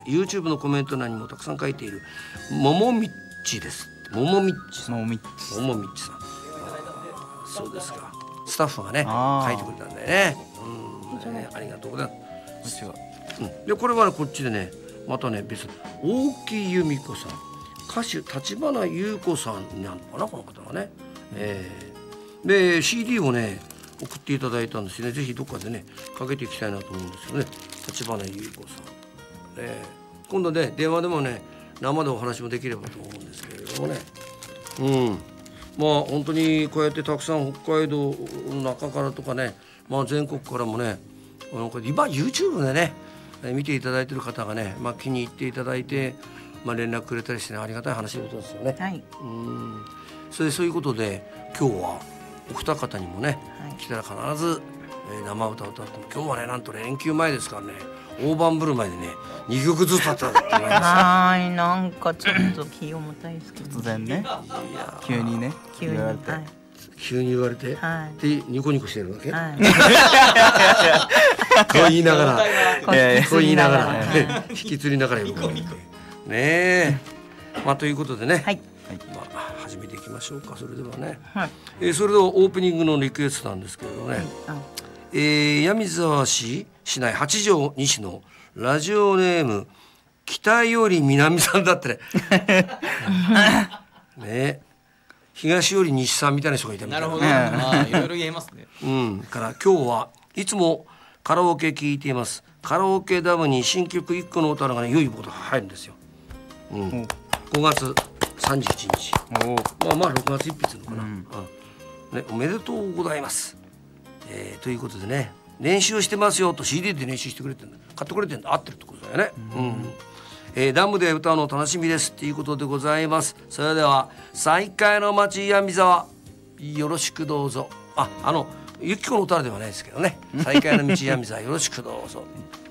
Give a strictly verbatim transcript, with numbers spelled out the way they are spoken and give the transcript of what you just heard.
YouTube のコメント欄にもたくさん書いているももみっちです。ももみっちさん、 ももみっちももみっちさん、そうですか。スタッフがね書いてくれたんだよね。うん、ね、ありがとうございます。うん、でこれは、ね、こっちでねまたね別に大木由美子さん、歌手立花優子さんになるのかなこの方がね、えー、で シーディー をね送っていただいたんですよね。ぜひどっかでねかけていきたいなと思うんですよね。立花優子さん、ね、今度ね電話でもね生でお話もできればと思うんですけれどもね、うん、まあ本当にこうやってたくさん北海道の中からとかね、まあ、全国からもねこれ今 YouTube でね見ていただいている方がね、まあ、気に入っていただいて、まあ、連絡くれたりして、ね、ありがたい話のことですよね、はい、うんそれそういうことで今日はお二方にもね、はい、来たら必ず、えー、生歌を歌っても今日はねなんと連休前ですからね大盤振る舞いでねにきょくずつ歌ったって言われました。 はいなんかちょっと気重たいですけど突然ね急にね急に言われて、 はい、急に言われて、はい、でニコニコしてるわけ、はいと言いながらと言いながら引きつりながら喜ぶねえ、まあということでね、はい、まあ始めていきましょうか。それではね、はい、えー、それではオープニングのリクエストなんですけれどもね、はい、えー、闇沢市市内八条西のラジオネーム北より南さんだってねね東より西さんみたいな人がいたみたいな。 なるほど、まあ、いろいろ言えますね。 うん、から今日はいつもカラオケ聞いています。カラオケダムに新曲いっこの歌がね良いことが入るんですよ、うん、ごがつさんじゅういちにち、まあまあろくがついっぴつのかな、うんうんね、おめでとうございます、えー、ということでね練習してますよと シーディー で練習してくれてるんだ、買ってくれてるんだ、合ってるってことだよね、うんうんえー、ダムで歌うの楽しみですっていうことでございます。それでは再会の街闇沢よろしくどうぞ。あ、あのゆきこの歌ではないですけどね、再会の道闇沢よろしくどうぞ